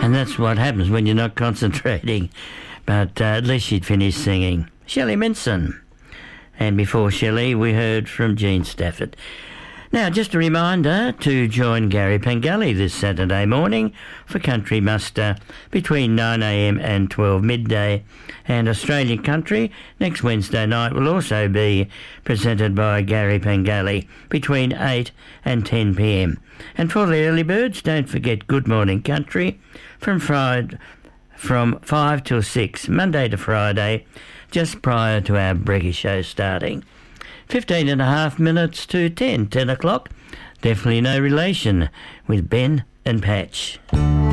And that's what happens when you're not concentrating. But at least she'd finished singing. Shelley Minson. And before Shelley, we heard from Jean Stafford. Now, just a reminder to join Gary Pengelly this Saturday morning for Country Muster between 9am and 12 midday. And Australian Country next Wednesday night will also be presented by Gary Pengelly between 8 and 10pm. And for the early birds, don't forget Good Morning Country from 5 till 6, Monday to Friday, just prior to our Breggy show starting. 15 and a half minutes to 10 o'clock. Definitely no relation with Ben and Patch.